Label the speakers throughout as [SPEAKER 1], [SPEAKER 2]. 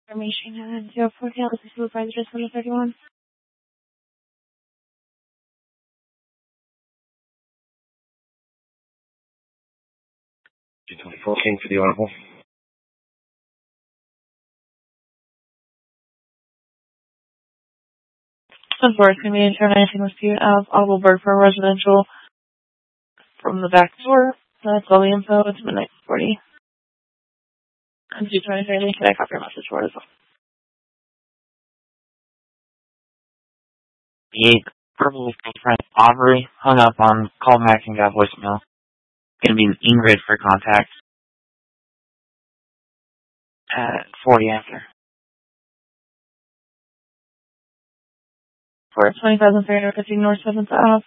[SPEAKER 1] Information and 04 Tail, this is Supervisor just 131.
[SPEAKER 2] G24 King for the Honorable.
[SPEAKER 1] Unfortunately, the termination was viewed of Audible Bird for residential from the back door. That's all the info. It's midnight 40. And 223, can I copy your message for it as well?
[SPEAKER 3] The purple friend Aubrey hung up on callback and got voicemail. Gonna be Ingrid for contact at 40 after.
[SPEAKER 1] For 20,350 North 7th Ave.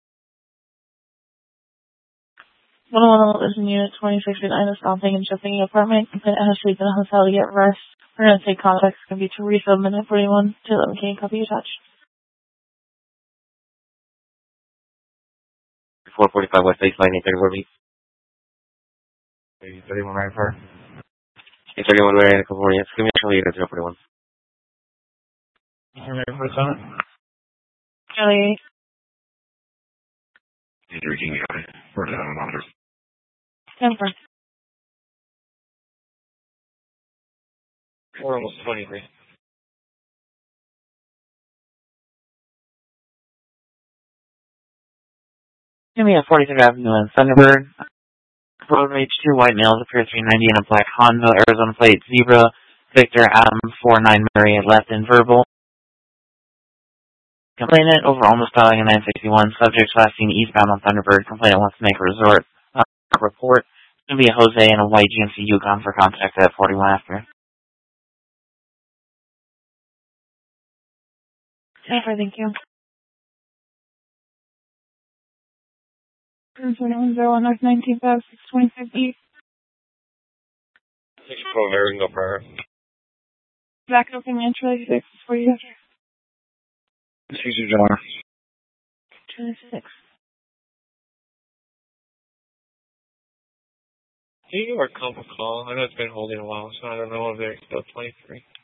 [SPEAKER 1] 111 is in Unit 26 is stopping and shipping an apartment. Complainant has sleep in a hotel to get rest. We're going to take contact. It's going to be Teresa, minute 41, to 11 K, copy attached.
[SPEAKER 3] 445 West Baseline, 831
[SPEAKER 2] 31 right for
[SPEAKER 3] 831 Mariana, California. Give me a Charlie 041.
[SPEAKER 2] Ready for the summit?
[SPEAKER 1] Charlie
[SPEAKER 2] 8. 3 King, got it. For the monitors.
[SPEAKER 1] 10 for.
[SPEAKER 3] We're almost 23. Give me a 43rd Avenue in Thunderbird. Road rage, 2 white males appear 390 in a black Honda, Arizona plate, Zebra, Victor, Adam, 49 Mary, left in verbal. Complainant over almost dialing in 961. Subject last seen eastbound on Thunderbird. Complainant wants to make a resort report. It's going to be a Jose and a white GMC Yukon for contact at 41 after.
[SPEAKER 1] 10 for, thank you. 001 North 19th Ave, 625 East.
[SPEAKER 2] 6 Pro American, go prior.
[SPEAKER 1] Back open and Charlie 6 for you after.
[SPEAKER 2] 6 John.
[SPEAKER 1] 26.
[SPEAKER 4] Do you or comp a call? I know it's been holding a while, so I don't know if they're still 23.